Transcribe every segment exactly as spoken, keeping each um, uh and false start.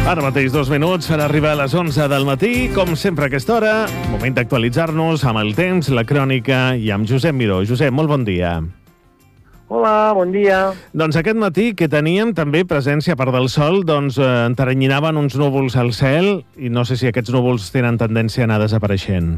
Ara mateix dos minuts per arribar a les onze del matí. Com sempre a aquesta hora, moment d'actualitzar-nos amb el temps, la crònica i amb Josep Miró. Josep, molt bon dia. Hola, bon dia. Doncs aquest matí que teníem també presència a part del sol, doncs eh, enteranyinaven uns núvols al cel i no sé si aquests núvols tenen tendència a anar desapareixent.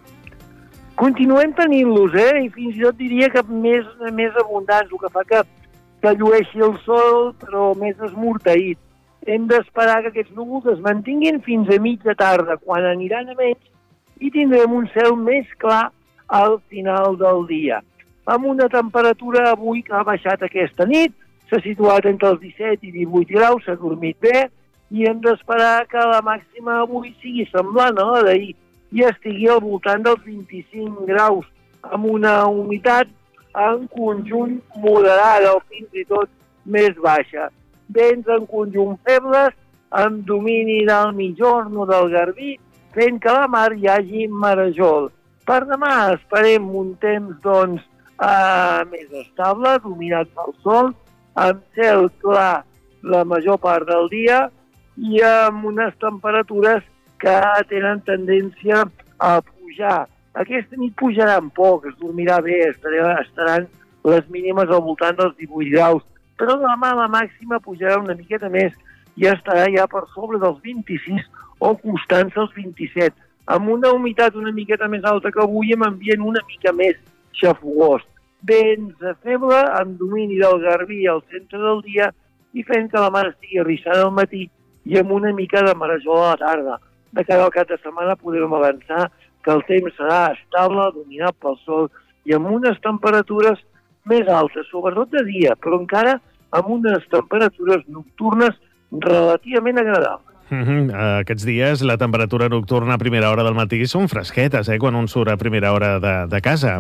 Continuem tenint-los, eh? I fins i tot diria que més, més abundants, el que fa que, que llueixi el sol, però més esmorteït. Hem d'esperar que aquests núvols es mantinguin fins a mitja tarda, quan aniran a menys, i tindrem un cel més clar al final del dia. Amb una temperatura avui que ha baixat aquesta nit, s'ha situat entre els disset i divuit graus, s'ha dormit bé, i hem d'esperar que la màxima avui sigui semblant a la d'ahir i estigui al voltant dels vint-i-cinc graus, amb una humitat en conjunt moderada o fins i tot més baixa. Vents en conjunt febles, amb domini del Migjorn o del Garbí, fent que a la mar hi hagi marejol. Per demà esperem un temps, doncs, eh, més estable, dominat pel sol, amb cel clar la major part del dia i amb unes temperatures que tenen tendència a pujar. Aquesta nit pujaran poc, es dormirà bé, estaran les mínimes al voltant dels divuit graus, però demà la màxima pujarà una miqueta més i estarà ja per sobre dels vint-i-sis o costant-se els vint-i-set, amb una humitat una miqueta més alta que avui i amb ambient una mica més xafogós. Vents de feble, amb domini del Garbí al centre del dia i fent que la mar estigui arrissada al matí i amb una mica de marejol a la tarda. De cara al cap de setmana podrem avançar que el temps serà estable, dominat pel sol i amb unes temperatures més altes, sobretot de dia, però encara amb unes temperatures nocturnes relativament agradables. Mm-hmm. Aquests dies la temperatura nocturna a primera hora del matí són fresquetes, eh, quan un surt a primera hora de, de casa.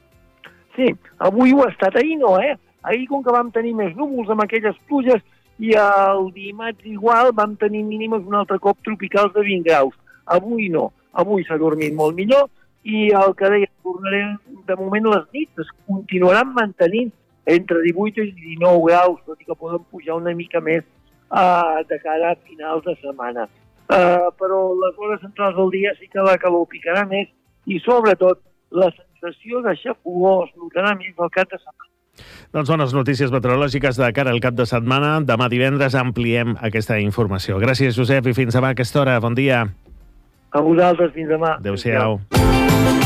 Sí, avui ho ha estat, ahir no, eh? Ahir, com que vam tenir més núvols amb aquelles pluges, i el dimarts igual vam tenir mínimes un altre cop tropicals de vint graus. Avui no, avui s'ha dormit molt millor, i el que deia, tornarem, de moment les nits es continuaran mantenint entre divuit i dinou graus, tot i que poden pujar una mica més uh, de cara a finals de setmana. Uh, però les hores centrals del dia sí que la calor picarà més i sobretot la sensació de xafogor es notarà més al cap de setmana. Doncs bones notícies meteorològiques de cara al cap de setmana. Demà divendres ampliem aquesta informació. Gràcies, Josep, i fins demà a aquesta hora. Bon dia. A vosaltres, fins demà. Adéu-siau.